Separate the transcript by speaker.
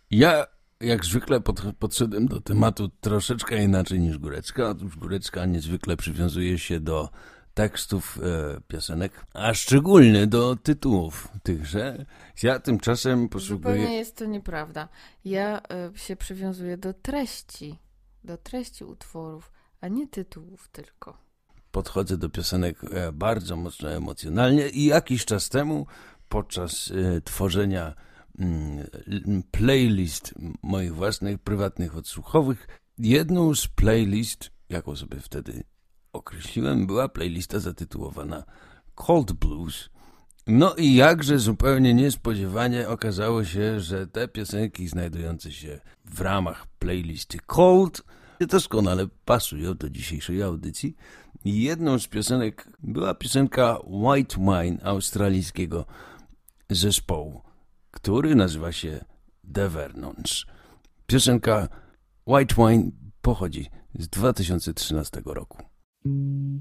Speaker 1: Ja jak zwykle podszedłem do tematu troszeczkę inaczej niż Górecka. Otóż Górecka niezwykle przywiązuje się do tekstów piosenek, a szczególnie do tytułów tychże. Ja tymczasem posługuję...
Speaker 2: Zupełnie jest to nieprawda. Ja się przywiązuję do treści utworów, a nie tytułów tylko.
Speaker 1: Podchodzę do piosenek bardzo mocno emocjonalnie i jakiś czas temu podczas tworzenia playlist moich własnych, prywatnych, odsłuchowych, jedną z playlist, jaką sobie wtedy określiłem, była playlista zatytułowana Cold Blues. No i jakże zupełnie niespodziewanie okazało się, że te piosenki znajdujące się w ramach playlisty Cold doskonale pasują do dzisiejszej audycji. Jedną z piosenek była piosenka White Wine australijskiego zespołu, który nazywa się The Vernons. Piosenka White Wine pochodzi z 2013 roku.